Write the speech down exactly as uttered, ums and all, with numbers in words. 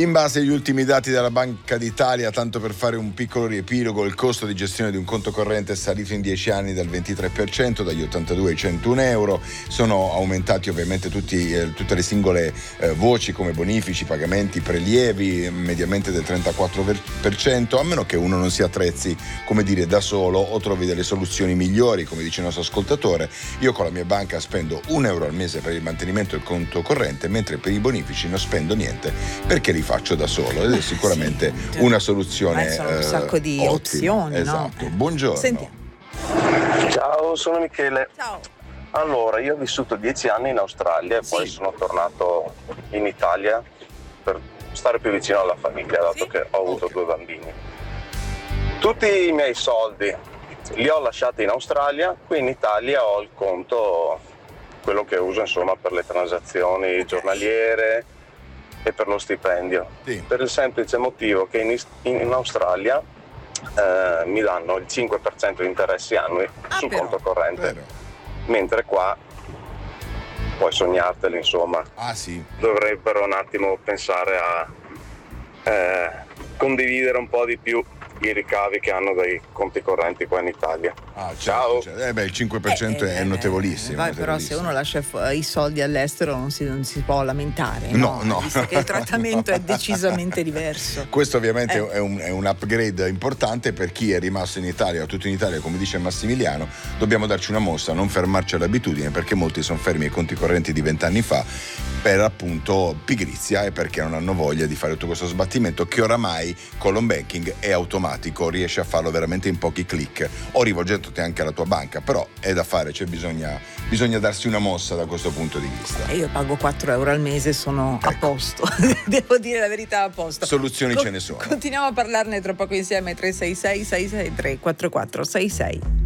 In base agli ultimi dati della Banca d'Italia, tanto per fare un piccolo riepilogo, il costo di gestione di un conto corrente è salito in dieci anni del ventitré per cento, dagli ottantadue ai centouno euro. Sono aumentati ovviamente tutti, eh, tutte le singole eh, voci come bonifici, pagamenti, prelievi, mediamente del trentaquattro per cento, a meno che uno non si attrezzi, come dire, da solo o trovi delle soluzioni migliori, come dice il nostro ascoltatore. Io con la mia banca spendo un euro al mese per il mantenimento del conto corrente, mentre per i bonifici non spendo niente perché li faccio da solo, ed è sicuramente sì, una soluzione. Sono un sacco di ottima. opzioni, esatto. No? Buongiorno. Sentiamo. Ciao, sono Michele. Ciao. Allora, io ho vissuto dieci anni in Australia e Sì. poi sono tornato in Italia per stare più vicino alla famiglia, dato Sì? che ho avuto Ok. due bambini. Tutti i miei soldi li ho lasciati in Australia, qui in Italia ho il conto, quello che uso insomma per le transazioni giornaliere e per lo stipendio, Sì. per il semplice motivo che in, in Australia eh, mi danno il cinque per cento di interessi annui Ah, sul però. conto corrente, Vero. mentre qua puoi sognarteli, insomma. Ah sì. Dovrebbero un attimo pensare a eh, condividere un po' di più i ricavi che hanno dai conti correnti qua in Italia. Ah, certo, Ciao. certo. Eh beh, il cinque per cento Eh, è eh, notevolissimo. vai, però se notevolissimo. uno lascia fu- i soldi all'estero non si, non si può lamentare, No, no. Visto che il trattamento è decisamente diverso. Questo ovviamente Eh. è, un, è un upgrade importante per chi è rimasto in Italia o tutto in Italia, come dice Massimiliano. Dobbiamo darci una mossa, non fermarci all'abitudine, perché molti sono fermi ai conti correnti di vent'anni fa per appunto pigrizia e perché non hanno voglia di fare tutto questo sbattimento che oramai con l'home banking è automatico, riesci a farlo veramente in pochi click o rivolgendoti anche alla tua banca, però è da fare, cioè bisogna, bisogna darsi una mossa da questo punto di vista. E io pago quattro euro al mese, sono a Ecco. posto. Devo dire la verità, a posto. Soluzioni Co- ce ne sono. Continuiamo a parlarne tra poco insieme. Tre sei sei sei sei tre quattro quattro sei sei.